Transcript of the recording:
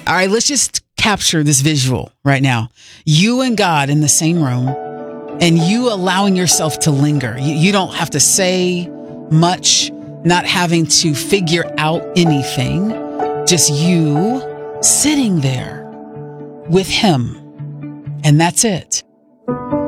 All right, let's just capture this visual right now. You and God in the same room, and you allowing yourself to linger. You don't have to say much, not having to figure out anything, just you sitting there with him. And that's it.